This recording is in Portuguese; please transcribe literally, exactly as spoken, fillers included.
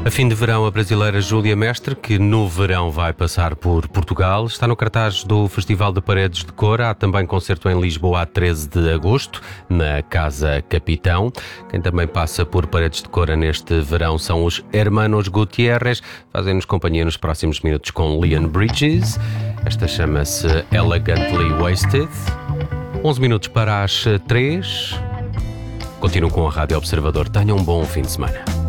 A fim de verão, a brasileira Júlia Mestre, que no verão vai passar por Portugal, está no cartaz do Festival de Paredes de Cor. Há também concerto em Lisboa a treze de agosto, na Casa Capitão. Quem também passa por Paredes de Cor neste verão são os Hermanos Gutierrez. Fazem-nos companhia nos próximos minutos com Leon Bridges. Esta chama-se Elegantly Wasted. onze minutos para as três. Continuo com a Rádio Observador. Tenham um bom fim de semana.